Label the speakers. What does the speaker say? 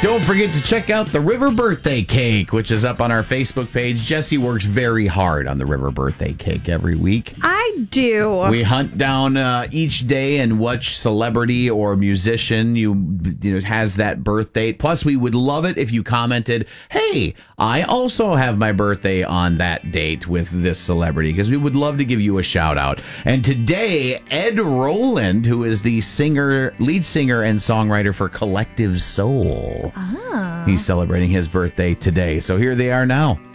Speaker 1: Don't forget to check out the River Birthday Cake, which is up on our Facebook page. Jesse works very hard on the River Birthday Cake every week.
Speaker 2: I do.
Speaker 1: We hunt down each day and which celebrity or musician has that birth date. Plus, we would love it if you commented, hey, I also have my birthday on that date with this celebrity, because we would love to give you a shout out. And today, Ed Roland, who is the lead singer and songwriter for Collective Soul, he's celebrating his birthday today. So here they are now.